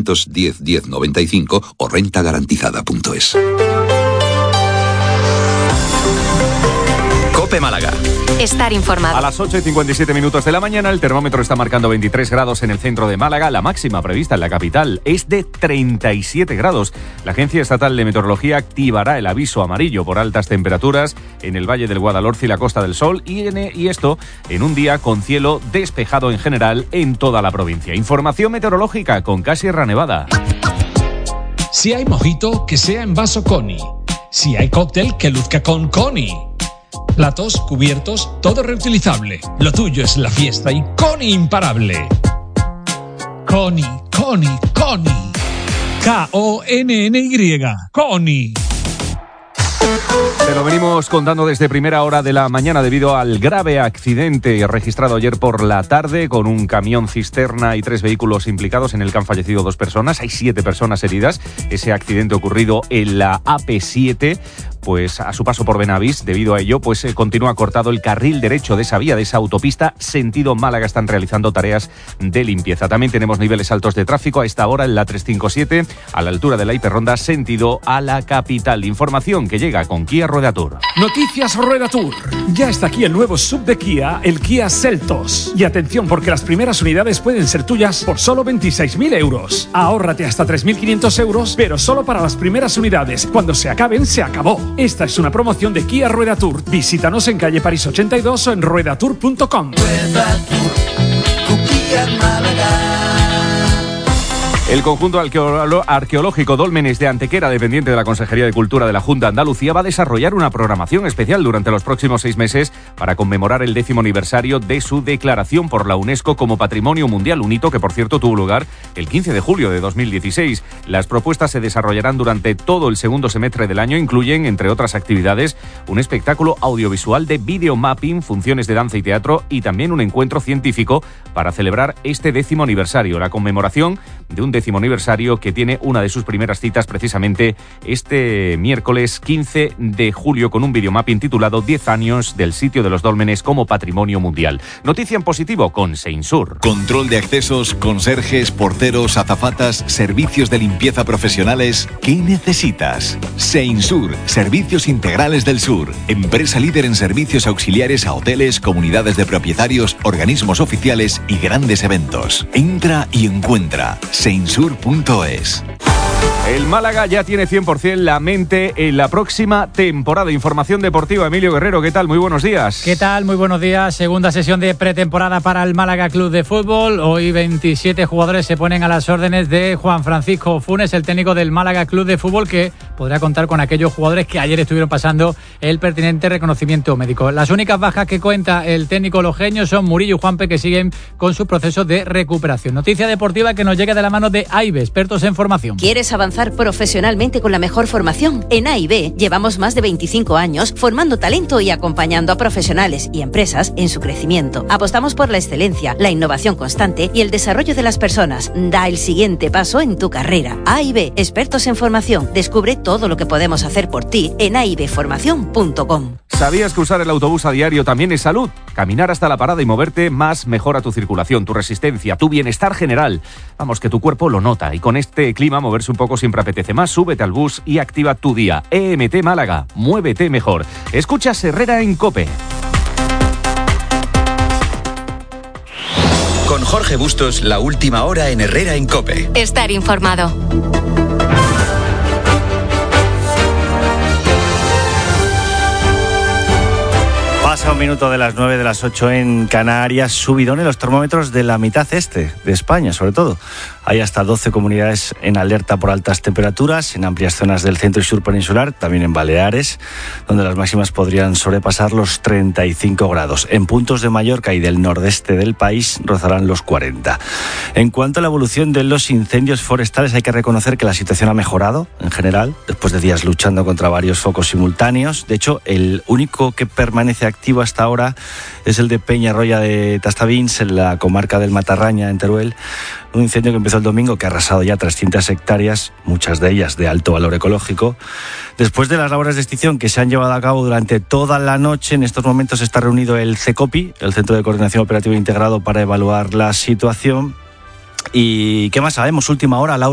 910 10 95 o rentagarantizada.es. COPE Málaga. Estar informado. A las 8:57 de la mañana, el termómetro está marcando 23 grados en el centro de Málaga. La máxima prevista en la capital es de 37 grados. La Agencia Estatal de Meteorología activará el aviso amarillo por altas temperaturas en el Valle del Guadalhorce y la Costa del Sol, y esto en un día con cielo despejado en general en toda la provincia. Información meteorológica con Sierra Nevada. Si hay mojito, que sea en vaso Coni. Si hay cóctel, que luzca con Coni. Platos, cubiertos, todo reutilizable. Lo tuyo es la fiesta y Coni imparable. Coni, Coni, Coni. K-O-N-N-Y. Coni. Te lo venimos contando desde primera hora de la mañana debido al grave accidente registrado ayer por la tarde con un camión cisterna y 3 vehículos implicados en el que han fallecido 2 personas. Hay 7 personas heridas. Ese accidente ocurrido en la AP7. Pues a su paso por Benavís, debido a ello, pues continúa cortado el carril derecho de esa vía, de esa autopista, sentido Málaga. Están realizando tareas de limpieza. También tenemos niveles altos de tráfico a esta hora en la 357, a la altura de la Hiperronda, sentido a la capital. Información que llega con Kia Rueda Tour. Noticias Rueda Tour. Ya está aquí el nuevo sub de Kia, el Kia Seltos. Y atención, porque las primeras unidades pueden ser tuyas por solo 26.000 euros. Ahórrate hasta 3.500 euros, pero solo para las primeras unidades. Cuando se acaben, se acabó. Esta es una promoción de Kia Rueda Tour. Visítanos en calle París 82 o en ruedatour.com. Rueda Tour, tu Kia Málaga. El conjunto arqueológico Dólmenes de Antequera, dependiente de la Consejería de Cultura de la Junta de Andalucía, va a desarrollar una programación especial durante los próximos 6 meses para conmemorar el 10º aniversario de su declaración por la UNESCO como Patrimonio Mundial, un hito que, por cierto, tuvo lugar el 15 de julio de 2016. Las propuestas se desarrollarán durante todo el segundo semestre del año. Incluyen, entre otras actividades, un espectáculo audiovisual de videomapping, funciones de danza y teatro y también un encuentro científico para celebrar este 10º aniversario. La conmemoración de un 10º aniversario que tiene una de sus primeras citas precisamente este miércoles 15 de julio con un videomapping titulado 10 años del sitio de los Dólmenes como Patrimonio Mundial. Noticia en positivo con Seinsur. Control de accesos, conserjes, porteros, azafatas, servicios de limpieza profesionales. ¿Qué necesitas? Seinsur, Servicios Integrales del Sur. Empresa líder en servicios auxiliares a hoteles, comunidades de propietarios, organismos oficiales y grandes eventos. Entra y encuentra seinsur.es. El Málaga ya tiene 100% la mente en la próxima temporada. Información deportiva, Emilio Guerrero, ¿qué tal? Muy buenos días. ¿Qué tal? Muy buenos días. Segunda sesión de pretemporada para el Málaga Club de Fútbol. Hoy 27 jugadores se ponen a las órdenes de Juan Francisco Funes, el técnico del Málaga Club de Fútbol, que podrá contar con aquellos jugadores que ayer estuvieron pasando el pertinente reconocimiento médico. Las únicas bajas que cuenta el técnico lojeño son Murillo y Juanpe, que siguen con su proceso de recuperación. Noticia deportiva que nos llega de la mano de AIB, expertos en formación. ¿Quieres avanzar profesionalmente con la mejor formación? En AIB llevamos más de 25 años formando talento y acompañando a profesionales y empresas en su crecimiento. Apostamos por la excelencia, la innovación constante y el desarrollo de las personas. Da el siguiente paso en tu carrera. AIB, expertos en formación. Descubre todo lo que podemos hacer por ti en aibformacion.com. ¿Sabías que usar el autobús a diario también es salud? Caminar hasta la parada y moverte más mejora tu circulación, tu resistencia, tu bienestar general. Vamos, que tu cuerpo lo nota, y con este clima moverse un poco siempre apetece más. Súbete al bus y activa tu día. EMT Málaga, muévete mejor. Escuchas Herrera en COPE. Con Jorge Bustos, la última hora en Herrera en COPE. Estar informado. Pasa un minuto de las 9, de las 8 en Canarias. Subidón en los termómetros de la mitad este de España, sobre todo. Hay hasta 12 comunidades en alerta por altas temperaturas, en amplias zonas del centro y sur peninsular, también en Baleares, donde las máximas podrían sobrepasar los 35 grados. En puntos de Mallorca y del nordeste del país rozarán los 40. En cuanto a la evolución de los incendios forestales, hay que reconocer que la situación ha mejorado, en general, después de días luchando contra varios focos simultáneos. De hecho, el único que permanece activo hasta ahora es el de Peñarroya de Tastavins, en la comarca del Matarraña, en Teruel. Un incendio que empezó el domingo, que ha arrasado ya 300 hectáreas, muchas de ellas de alto valor ecológico. Después de las labores de extinción que se han llevado a cabo durante toda la noche, en estos momentos está reunido el CECOPI, el Centro de Coordinación Operativa Integrado, para evaluar la situación. ¿Y qué más sabemos? Última hora, Laura.